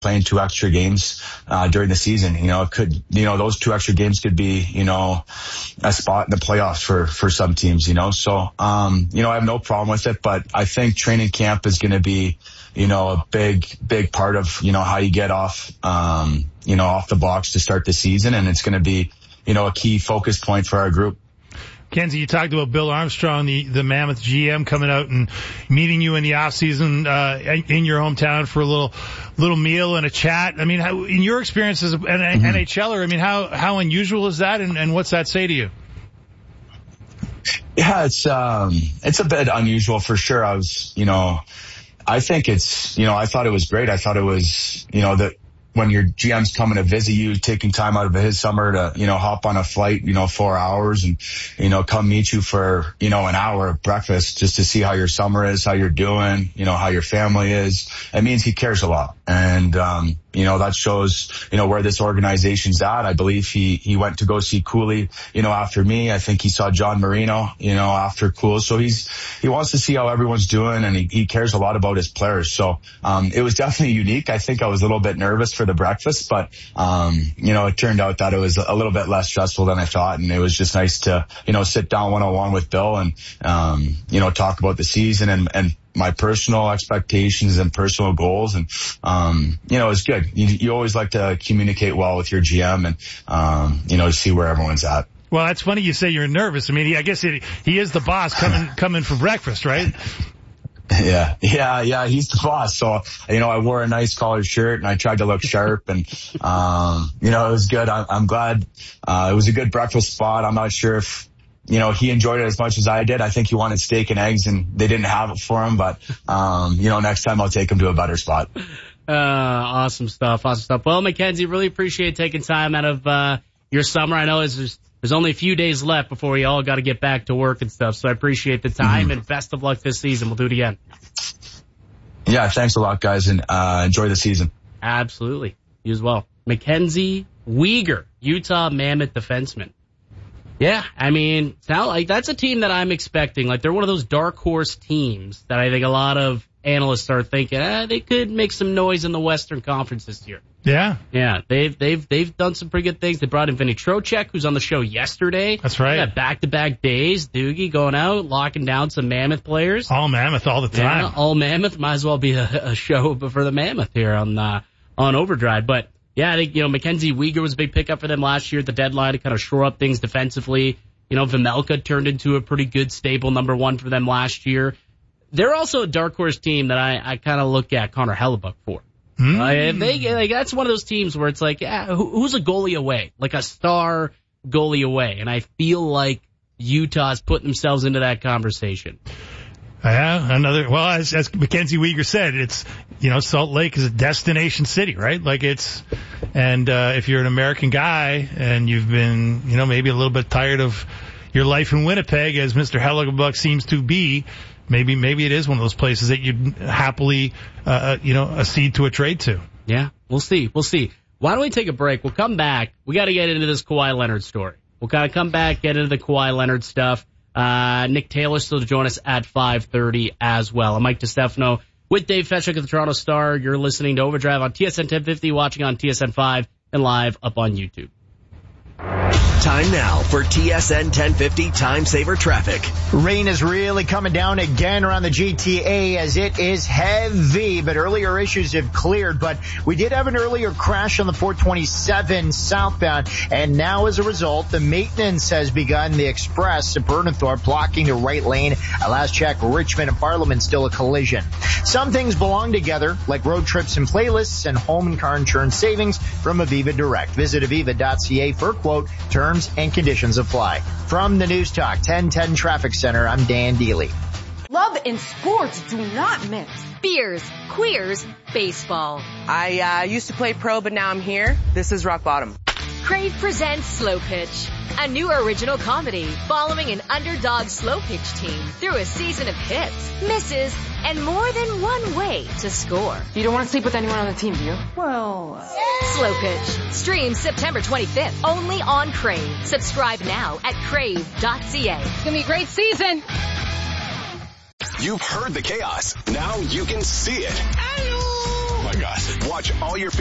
playing 2 extra games during the season. It could, those 2 extra games could be, a spot in the playoffs for some teams, So, I have no problem with it, but I think training camp is going to be, a big part of, how you get off the blocks to start the season. And it's going to be, a key focus point for our group. Kenzie, you talked about Bill Armstrong, the Mammoth GM, coming out and meeting you in the off season in your hometown for a little meal and a chat. I mean, in your experience as an NHLer, I mean, how unusual is that, and what's that say to you? Yeah, it's a bit unusual for sure. I think I thought it was great. I thought it was, that when your GM's coming to visit you, taking time out of his summer to, hop on a flight, 4 hours and, come meet you for, an hour of breakfast just to see how your summer is, how you're doing, how your family is. It means he cares a lot. And, that shows, where this organization's at. I believe he went to go see Cooley, after me. I think he saw John Marino, after Cool. So he wants to see how everyone's doing, and he cares a lot about his players. So, it was definitely unique. I think I was a little bit nervous for the breakfast, but, it turned out that it was a little bit less stressful than I thought. And it was just nice to, sit down one-on-one with Bill and, talk about the season and my personal expectations and personal goals. And, it's good. You always like to communicate well with your GM and, see where everyone's at. Well, that's funny you say you're nervous. I mean, I guess he is the boss coming for breakfast, right? Yeah, he's the boss. So, I wore a nice collared shirt and I tried to look sharp and, it was good. I'm glad, it was a good breakfast spot. I'm not sure if, he enjoyed it as much as I did. I think he wanted steak and eggs and they didn't have it for him, but, next time I'll take him to a better spot. Awesome stuff. Well, Mackenzie, really appreciate taking time out of, your summer. I know there's only a few days left before we all got to get back to work and stuff. So I appreciate the time and best of luck this season. We'll do it again. Yeah. Thanks a lot, guys. And, enjoy the season. Absolutely. You as well. Mackenzie Weegar, Utah Mammoth defenseman. Yeah, I mean, now like that's a team that I'm expecting. Like they're one of those dark horse teams that I think a lot of analysts are thinking they could make some noise in the Western Conference this year. Yeah, they've done some pretty good things. They brought in Vinny Trocheck, who's on the show yesterday. That's right. They got back-to-back days. Doogie going out, locking down some Mammoth players. All Mammoth all the time. Yeah, all Mammoth. Might as well be a show for the Mammoth here on Overdrive. But yeah, I think, Mackenzie Weegar was a big pickup for them last year at the deadline to kind of shore up things defensively. Vimelka turned into a pretty good, stable number one for them last year. They're also a dark horse team that I kind of look at Connor Hellebuck for. That's one of those teams where it's like, who's a goalie away? Like a star goalie away. And I feel like Utah's putting themselves into that conversation. Yeah, as Mackenzie Weegar said, it's, Salt Lake is a destination city, right? Like if you're an American guy and you've been, maybe a little bit tired of your life in Winnipeg, as Mr. Hellebuck seems to be, maybe it is one of those places that you'd happily, accede to a trade to. Yeah, we'll see. Why don't we take a break? We'll come back. We got to get into this Kawhi Leonard story. We'll kind of come back, get into the Kawhi Leonard stuff. Nick Taylor still to join us at 5:30 as well. I'm Mike DeStefano with Dave Feshik of the Toronto Star. You're listening to Overdrive on TSN 1050, watching on TSN 5, and live up on YouTube. Time now for TSN 1050 Time Saver Traffic. Rain is really coming down again around the GTA as it is heavy, but earlier issues have cleared. But we did have an earlier crash on the 427 southbound, and now as a result, the maintenance has begun. The express at Burnethorpe blocking the right lane. At last check, Richmond and Parliament still a collision. Some things belong together, like road trips and playlists and home and car insurance savings from Aviva Direct. Visit aviva.ca for a quote. Terms and conditions apply. From the News Talk 1010 Traffic Center, I'm Dan Deely. Love and sports do not mix. Beers, queers, baseball. I used to play pro, but now I'm here. This is rock bottom. Crave presents Slow Pitch, a new original comedy following an underdog slow pitch team through a season of hits, misses, and more than one way to score. You don't want to sleep with anyone on the team, do you? Well, Slow Pitch. Streams September 25th only on Crave. Subscribe now at crave.ca. It's going to be a great season. You've heard the chaos. Now you can see it. Among Us. Watch all your